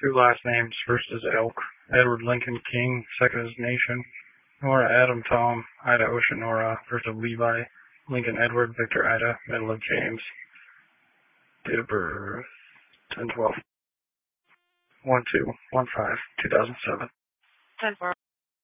Two last names. First is Elk. Edward Lincoln King. Second is Nation. Nora Adam Tom. Ida Ocean Nora. First of Levi. Lincoln Edward. Victor Ida. Middle of James. Date of birth 10/12. 12/15/2007. 10/4.